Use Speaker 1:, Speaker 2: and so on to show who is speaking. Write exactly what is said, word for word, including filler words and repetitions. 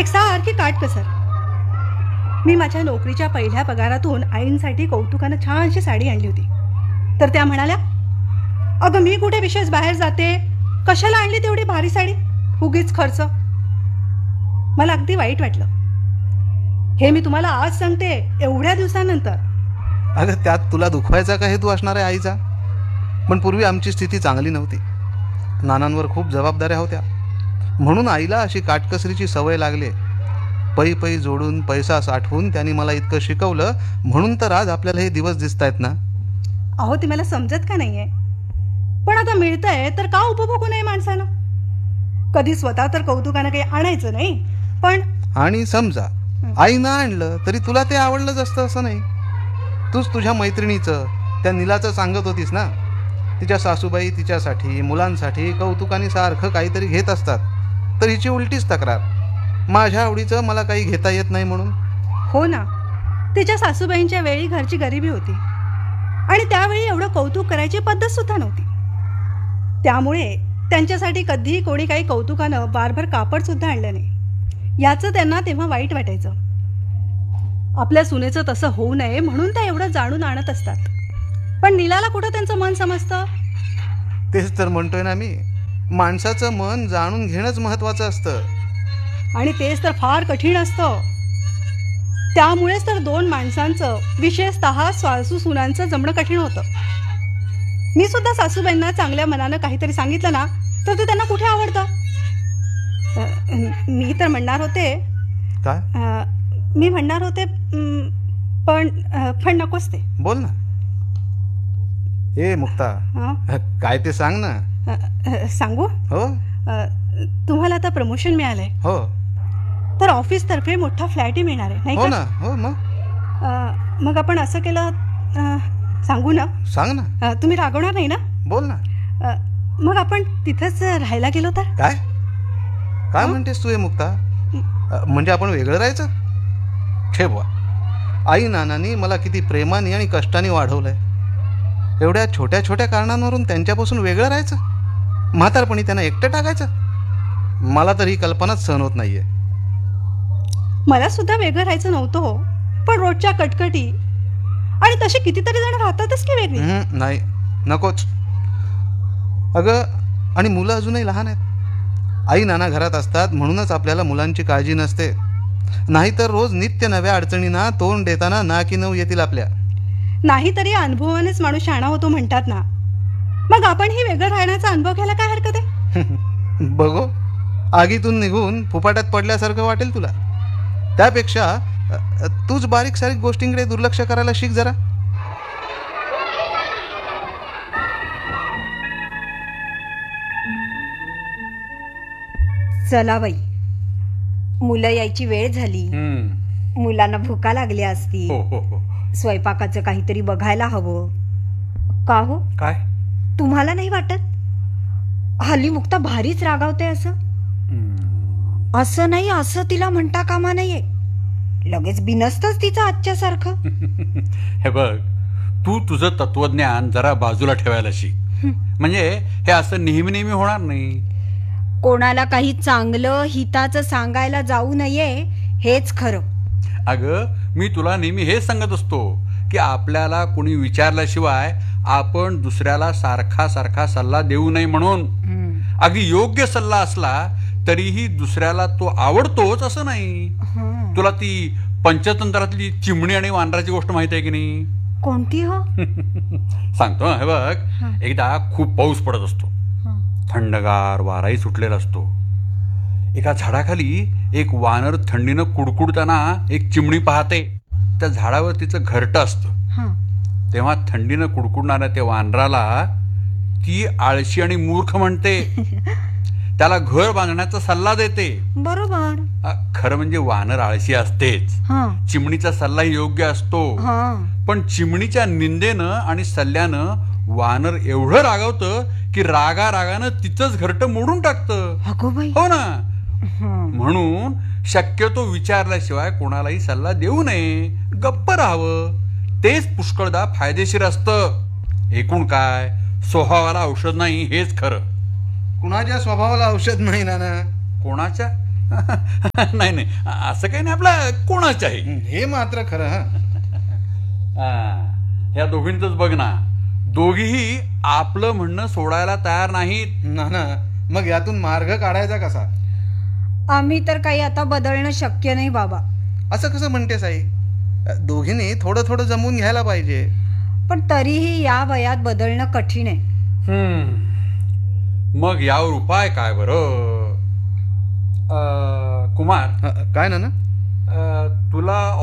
Speaker 1: एक सारखी काटकसर. मी माझ्या नोकरीच्या पहिल्या पगारातून आईंसाठी कौतुकानं छानशी साडी आणली होती. तर त्या म्हणाल्या, अगं मी कुठे विशेष बाहेर जाते, कशाला आणली तेवढी भारी साडी, उगीच खर्च. मला अगदी वाईट वाटलं. हे मी तुम्हाला आज सांगते, एवढ्या दिवसानंतर.
Speaker 2: अगं त्यात तुला दुखवायचा का हेतू असणार आहे आईचा? पण पूर्वी आमची स्थिती चांगली नव्हती. नानांवर खूप जबाबदाऱ्या होत्या, म्हणून आईला अशी काटकसरीची सवय लागली. पै पै जोडून पैसा साठवून त्यांनी मला इतकं शिकवलं, म्हणून तर आज आपल्याला हे दिवस दिसत आहेत ना.
Speaker 1: अहो ती मला समजत का नाहीये, पण आता मिळतंय तर का उपभोगू नये माणसानं. कधी स्वतः तर कौतुकानं काही आणायचं नाही, पण
Speaker 2: आणि समजा आईनं आणलं तरी तुला ते आवडलंच असतं असं नाही. तूच तुझ्या मैत्रिणीचं, त्या नीलाचं सांगत होतीस ना, तिच्या सासूबाई तिच्यासाठी मुलांसाठी कौतुकाने सारखं काहीतरी घेत असतात, तर हिची उलटीच तक्रार, माझ्या आवडीचं मला काही घेता येत नाही म्हणून.
Speaker 1: हो ना, तिच्या सासूबाईंच्या वेळी घरची गरिबी होती आणि त्यावेळी एवढं कौतुक करायची पद्धत सुद्धा नव्हती. त्यामुळे त्यांच्यासाठी कधीही कोणी काही कौतुकानं बारभर कापड सुद्धा आणलं नाही. याचं त्यांना तेव्हा वाईट वाटायचं. आपल्या सुनेचं तसं होऊ नये म्हणून त्या एवढं जाणून आणत असतात. पण नीलाला कुठं त्यांचं मन समजतं?
Speaker 2: तेच तर म्हणतोय ना मी, माणसाचं मन जाणून घेणंच महत्वाचं असतं,
Speaker 1: आणि तेच तर फार कठीण असतं. त्यामुळेच तर दोन माणसांचं, विशेषतः सासू सुनांचं जमणं कठीण होतं. मी सुद्धा सासूबाईंना चांगल्या मनानं काहीतरी सांगितलं ना, तर ते त्यांना कुठे आवडतं. मी तर म्हणणार होते
Speaker 2: काय
Speaker 1: मी म्हणणार होते पण पण नकोच ते.
Speaker 2: बोल ना. ए मुक्ता, काय ते सांग ना.
Speaker 1: सांगू?
Speaker 2: हो.
Speaker 1: तुम्हाला आता प्रमोशन मिळालंय.
Speaker 2: हो.
Speaker 1: तर ऑफिस तर्फे मोठा फ्लॅटही मिळणार आहे, नाही
Speaker 2: का? हो ना. हो. मग
Speaker 1: मग आपण असं केलं, सांगू ना?
Speaker 2: सांग ना.
Speaker 1: तुम्ही रागवणार नाही ना?
Speaker 2: बोल ना.
Speaker 1: मग आपण तिथंच राहायला गेलो तर?
Speaker 2: काय काय म्हणतेस तू हे मुक्ता? म्हणजे आपण वेगळं राहायचं? ठेवा, आई नानांनी मला किती प्रेमाने आणि कष्टाने वाढवलंय. एवढ्या छोट्या छोट्या कारणांवरून त्यांच्यापासून वेगळं राहायचं, म्हातारपणी त्यांना एकटं टाकायचं? मला तर ही कल्पनाच सहन होत नाहीये.
Speaker 1: मला सुद्धा वेगळं राहायचं नव्हतं हो, पण रोजच्या कटकटी आणि तसे कितीतरी जण राहतातच की वेगळी.
Speaker 2: नाही, नकोच. अगं, आणि मुलं अजूनही लहान आहेत. आई नाना घरात असतात म्हणूनच आपल्याला मुलांची काळजी नसते, नाहीतर रोज नित्य नव्या अडचणींना तोंड देताना ना की नऊ येतील आपल्या.
Speaker 1: नाहीतरी अनुभवानेच माणूस शहाणा होतो म्हणतात ना. मग आपणही वेगळं राहण्याचा अनुभव घ्यायला काय हरकत आहे?
Speaker 2: बघो, आगीतून निघून फुपाट्यात पडल्यासारखं वाटेल तुला. त्यापेक्षा तूच बारीक सारीक गोष्टींकडे दुर्लक्ष करायला शिक जरा.
Speaker 3: चला बाई, मुलं यायची वेळ झाली. मुलांना भुका लागल्या असती.
Speaker 4: हो, हो, हो.
Speaker 3: स्वयंपाकाचं काहीतरी बघायला हवं. का हो,
Speaker 4: काय
Speaker 3: तुम्हाला नाही वाटत? हल्ली मुक्ता भारीच रागावते. असं असं नाही, असं तिला म्हणता कामा नाहीये. लगेच बिनसतच तिचं आजच्या सारखं.
Speaker 4: हे बघ, तू तुझं तत्वज्ञान जरा बाजूला ठेवायला शिक, म्हणजे हे असं नेहमी नेहमी होणार नाही.
Speaker 3: कोणाला काही चांगलं हिताचं सांगायला जाऊ नये, हेच खरं.
Speaker 4: अगं, मी तुला नेहमी हेच सांगत असतो की आपल्याला कोणी विचारल्याशिवाय आपण दुसऱ्याला सारखा सारखा सल्ला देऊ नये म्हणून. अगदी योग्य सल्ला असला तरीही दुसऱ्याला तो आवडतोच असं नाही. तुला ती पंचतंत्रातली चिमणी आणि वानराची गोष्ट माहिती आहे की नाही?
Speaker 3: कोणती हो?
Speaker 4: सांगतो. हे बघ, एकदा खूप पाऊस पडत असतो, थंडगार वाराही सुटलेला असतो. एका झाडाखाली एक वानर थंडीनं कुडकुडताना एक चिमणी पाहते. त्या झाडावर तिचं घरटं असतं. तेव्हा थंडीनं कुडकुडणाऱ्या त्या वानराला ती आळशी आणि मूर्ख म्हणते. त्याला घर बांधण्याचा सल्ला देते.
Speaker 3: बरोबर.
Speaker 4: खरं म्हणजे वानर आळशी असतेच, चिमणीचा सल्ला योग्य असतो. पण चिमणीच्या निंदेनं आणि सल्ल्यानं वानर एवढं रागावतं की रागा रागानं तिचंच घरटं मोडून टाकतं. हो ना. म्हणून शक्यतो विचारल्याशिवाय कोणालाही सल्ला देऊ नये, गप्प राहावं. तेच पुष्कळदा फायदेशीर असतं. एकूण काय, स्वभावाला औषध नाही, हेच खरं.
Speaker 2: कुणाच्या स्वभावाला औषध नाही नाना.
Speaker 4: कोणाच्या? नाही नाही असं काही नाही, आपला कोणाच आहे.
Speaker 2: हे मात्र खरं. हा
Speaker 4: हा, ह्या दोघींचंच बघ ना, दोघीही आपलं म्हणणं सोडायला तयार नाहीत.
Speaker 2: ना ना, मग यातून मार्ग काढायचा कसा?
Speaker 3: आम्ही तर काही आता बदलणं शक्य नाही बाबा.
Speaker 2: असं कसं म्हणतेस आई? दोघींनी थोडं थोडं जमून घ्यायला पाहिजे.
Speaker 3: पण तरीही या वयात बदलणं कठीण आहे.
Speaker 4: हम्म, मग यावर उपाय काय बरं? अं, कुमार,
Speaker 2: अ, काय ना ना
Speaker 4: अं, तुला